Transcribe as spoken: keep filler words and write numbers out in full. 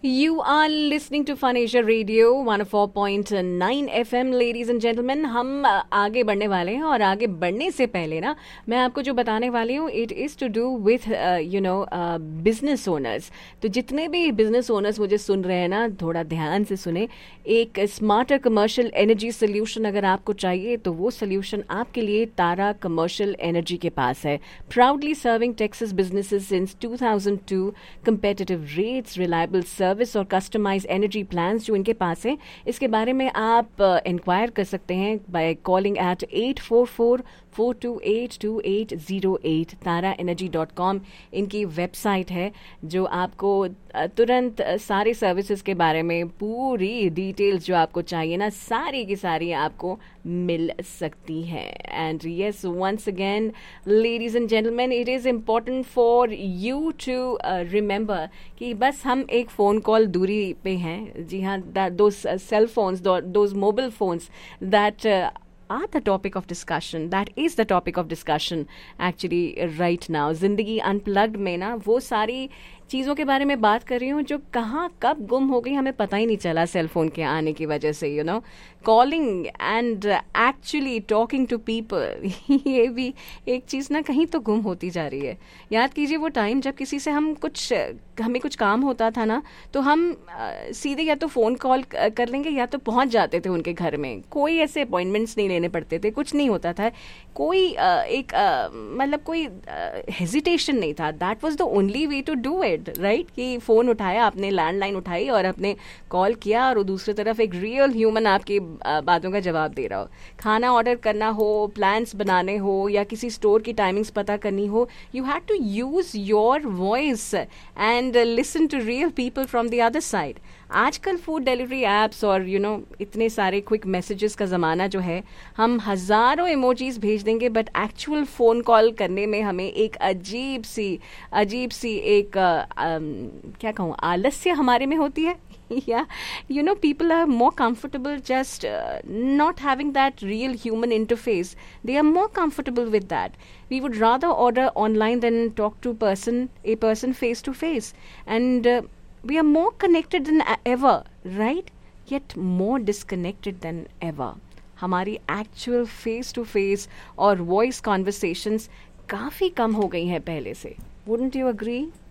You are listening to Fun Asia Radio one oh four point nine F M, ladies and gentlemen. हम uh, आगे बढ़ने वाले हैं और आगे बढ़ने से पहले ना मैं आपको जो बताने वाली हूँ it is to do with you know business owners. तो जितने भी बिजनेस ओनर्स मुझे सुन रहे हैं ना, थोड़ा ध्यान से सुने. एक स्मार्टर कमर्शियल एनर्जी सोल्यूशन अगर आपको चाहिए तो वो सोल्यूशन आपके लिए तारा कमर्शियल एनर्जी के पास है. Proudly serving Texas businesses since two thousand to. Competitive rates, reliable service और कस्टमाइज एनर्जी प्लान्स जो इनके पास है, इसके बारे में आप इंक्वायर uh, कर सकते हैं by calling eight eight four four four to eight to eight zero eight. Tara energy dot com इनकी वेबसाइट है जो आपको तुरंत सारे सर्विसेज के बारे में पूरी डिटेल्स जो आपको चाहिए ना, सारी की सारी आपको मिल सकती है. And yes, once again ladies and gentleman, it is important for you to remember कि बस हम एक फ़ोन कॉल दूरी पे हैं. जी हाँ, दो cell phones, those mobile phones that are the topic of discussion. That is the topic of discussion actually right now. जिंदगी अनप्लग्ड में ना वो सारी चीज़ों के बारे में बात कर रही हूँ जो कहाँ कब गुम हो गई हमें पता ही नहीं चला सेल फोन के आने की वजह से. You know, calling and actually talking to people, ये भी एक चीज़ ना कहीं तो गुम होती जा रही है. याद कीजिए वो टाइम जब किसी से हम कुछ हमें कुछ काम होता था ना, तो हम uh, सीधे या तो फ़ोन कॉल कर लेंगे या तो पहुँच जाते थे उनके घर में. कोई ऐसे अपॉइंटमेंट्स नहीं लेने पड़ते थे, कुछ नहीं होता था, कोई uh, एक uh, मतलब कोई हेजिटेशन uh, नहीं था. That was the only way to do it, right? कि फ़ोन उठाया आपने, लैंडलाइन उठाई और आपने कॉल किया और दूसरी तरफ एक रियल ह्यूमन आपकी बातों का जवाब दे रहा हो. खाना ऑर्डर करना हो, प्लान्स बनाने हो या किसी स्टोर की टाइमिंग्स पता करनी हो, you had to use your voice and listen to real people from the other side. आजकल फूड डिलीवरी एप्स और यू नो इतने सारे क्विक मैसेजेस का ज़माना जो है, हम हज़ारों इमोजीज भेज देंगे बट एक्चुअल फ़ोन कॉल करने में हमें एक अजीब सी अजीब सी एक आ, आ, क्या कहूँ, आलस्य हमारे में होती है. Yeah, you know, people are more comfortable just uh, not having that real human interface. They are more comfortable with that. We would rather order online than talk to person, a person face to face. And uh, we are more connected than ever, right? Yet more disconnected than ever. हमारी actual face to face और voice conversations काफ़ी कम हो गई हैं पहले से. Wouldn't you agree?